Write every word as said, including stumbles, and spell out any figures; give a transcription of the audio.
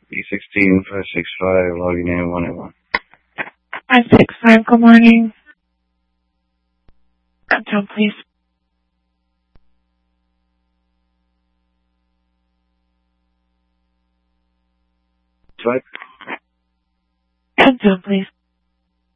B sixteen five six five, logging in one eight one. five six five, good morning. Uptown, please. What? Uptown, please.